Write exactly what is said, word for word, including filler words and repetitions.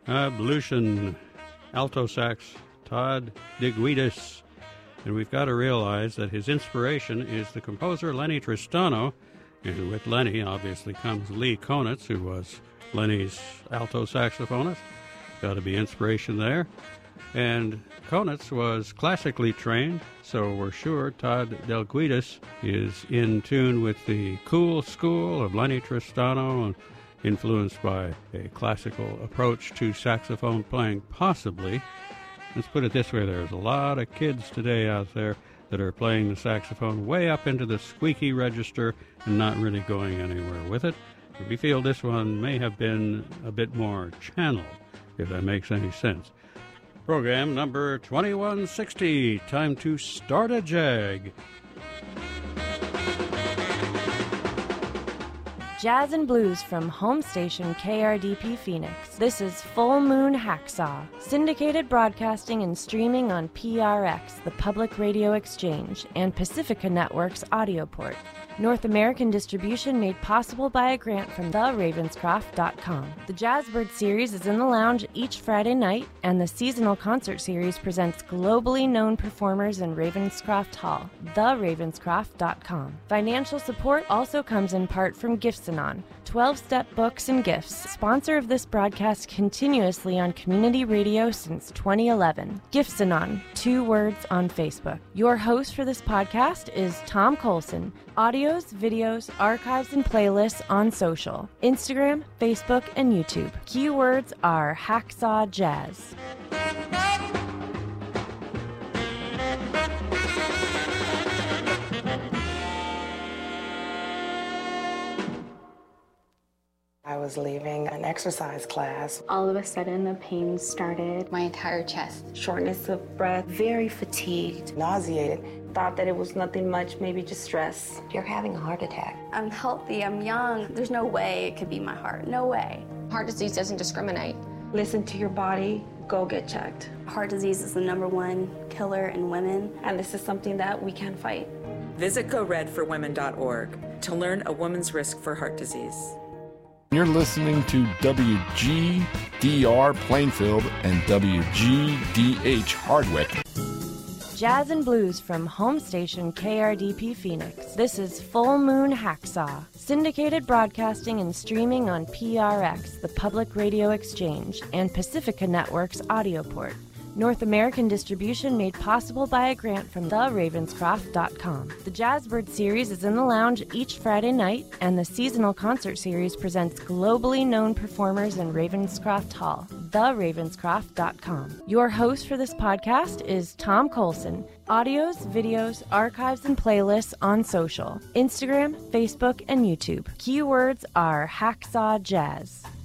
Ablution, alto sax, Todd DeGuidis. And we've got to realize that his inspiration is the composer Lenny Tristano, and with Lenny obviously comes Lee Konitz, who was Lenny's alto saxophonist. Got to be inspiration there. And Konitz was classically trained, so we're sure Todd DeGuidis is in tune with the cool school of Lenny Tristano and influenced by a classical approach to saxophone playing, possibly. Let's put it this way, there's a lot of kids today out there that are playing the saxophone way up into the squeaky register and not really going anywhere with it. We feel this one may have been a bit more channeled, if that makes any sense. Program number twenty-one sixty, time to start a jag. Jazz and blues from home station K R D P Phoenix. This is Full Moon Hacksaw, syndicated broadcasting and streaming on P R X, the Public Radio Exchange, and Pacifica Network's Audioport. North American distribution made possible by a grant from the ravenscroft dot com. The Jazzbird series is in the lounge each Friday night, and the seasonal concert series presents globally known performers in Ravenscroft Hall, the ravenscroft dot com. Financial support also comes in part from Gifts-Anon, twelve-step books and gifts, sponsor of this broadcast continuously on community radio since twenty eleven. Gifts-Anon, two words on Facebook. Your host for this podcast is Tom Colson. Audios, videos, archives, and playlists on social, Instagram, Facebook, and YouTube. Keywords are Hacksaw Jazz. I was leaving an exercise class. All of a sudden, the pain started. My entire chest. Shortness of breath, very fatigued, nauseated. Thought that it was nothing much, maybe just stress. You're having a heart attack. I'm healthy, I'm young. There's no way it could be my heart, no way. Heart disease doesn't discriminate. Listen to your body, go get checked. Heart disease is the number one killer in women. And this is something that we can fight. Visit go red for women dot org to learn a woman's risk for heart disease. You're listening to W G D R Plainfield and W G D H Hardwick. Jazz and blues from home station K R D P Phoenix. This is Full Moon Hacksaw, syndicated broadcasting and streaming on P R X, the Public Radio Exchange, and Pacifica Network's Audioport. North American distribution made possible by a grant from the ravenscroft dot com. The Jazzbird series is in the lounge each Friday night, and the seasonal concert series presents globally known performers in Ravenscroft Hall, the ravenscroft dot com. Your host for this podcast is Tom Colson. Audios, videos, archives, and playlists on social, Instagram, Facebook, and YouTube. Keywords are Hacksaw Jazz.